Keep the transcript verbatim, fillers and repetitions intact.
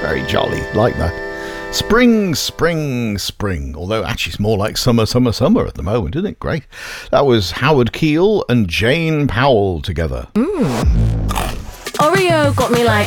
Very jolly, like that. Spring, spring, spring. Although actually it's more like summer, summer, summer at the moment, isn't it? Great. That was Howard Keel and Jane Powell together. Mm. Oreo got me like